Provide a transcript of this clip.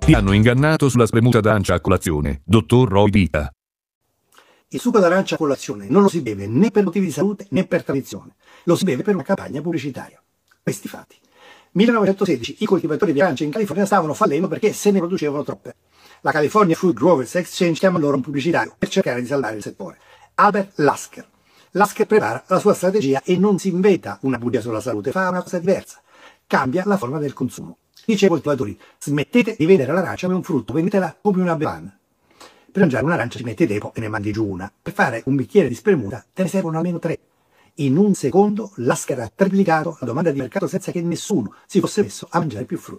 Ti hanno ingannato sulla spremuta d'arancia a colazione, dottor Roy Vita. Il succo d'arancia a colazione non lo si beve né per motivi di salute né per tradizione, lo si beve per una campagna pubblicitaria. Questi fatti. 1916 i coltivatori di arance in California stavano fallendo perché se ne producevano troppe. La California Fruit Growers Exchange chiama loro un pubblicitario per cercare di salvare il settore. Albert Lasker. Lasker prepara la sua strategia e non si inventa una bugia sulla salute, fa una cosa diversa. Cambia la forma del consumo. Dice ai coltivatori: smettete di vendere l'arancia come un frutto, vendetela come una bevanda. Per mangiare un'arancia ci metti tempo e ne mandi giù una. Per fare un bicchiere di spremuta te ne servono almeno 3. In un secondo Lasker ha triplicato la domanda di mercato senza che nessuno si fosse messo a mangiare più frutta.